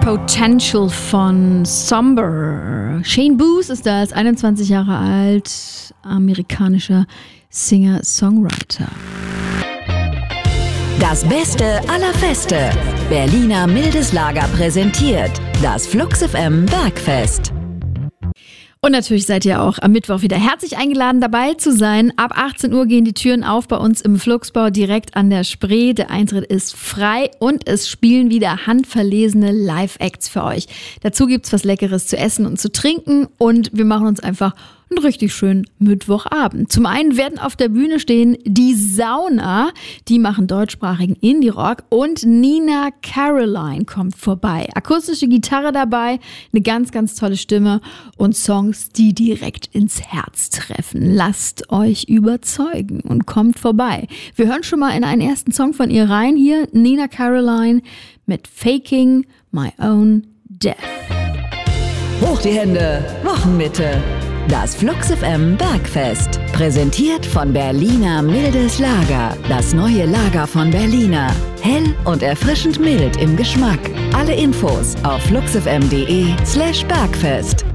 Potential von Somber. Shane Booth ist das, 21 Jahre alt, amerikanischer Singer-Songwriter. Das Beste aller Feste. Berliner Mildes Lager präsentiert das Flux FM Bergfest. Und natürlich seid ihr auch am Mittwoch wieder herzlich eingeladen, dabei zu sein. Ab 18 Uhr gehen die Türen auf bei uns im Fluxbau direkt an der Spree. Der Eintritt ist frei und es spielen wieder handverlesene Live-Acts für euch. Dazu gibt's was Leckeres zu essen und zu trinken und wir machen uns einfach einen richtig schönen Mittwochabend. Zum einen werden auf der Bühne stehen die Sauna, die machen deutschsprachigen Indie-Rock und Nina Caroline kommt vorbei. Akustische Gitarre dabei, eine ganz, ganz tolle Stimme und Songs, die direkt ins Herz treffen. Lasst euch überzeugen und kommt vorbei. Wir hören schon mal in einen ersten Song von ihr rein. Hier Nina Caroline mit Faking My Own Death. Hoch die Hände, Wochenmitte. Das Flux FM Bergfest. Präsentiert von Berliner Mildes Lager. Das neue Lager von Berliner. Hell und erfrischend mild im Geschmack. Alle Infos auf fluxfm.de/Bergfest.